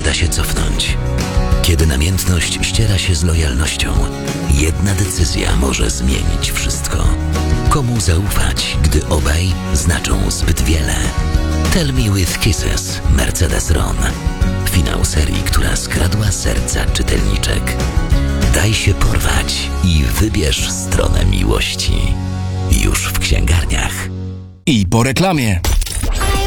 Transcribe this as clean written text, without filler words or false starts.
da się cofnąć. Kiedy namiętność ściera się z lojalnością, jedna decyzja może zmienić wszystko. Komu zaufać, gdy obaj znaczą zbyt wiele? Tell Me With Kisses, Mercedes Ron. Finał serii, która skradła serca czytelniczek. Daj się porwać i wybierz stronę miłości. Już w księgarniach. I po reklamie.